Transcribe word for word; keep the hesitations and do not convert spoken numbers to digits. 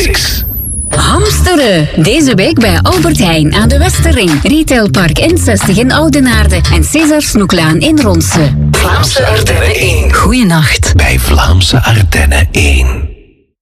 Classics. Hamsteren. Deze week bij Albert Heijn aan de Westerring. Retailpark N zestig in Oudenaarde en César Snoeklaan in Ronse. Vlaamse Ardennen één. Goeienacht. Bij Vlaamse Ardennen één.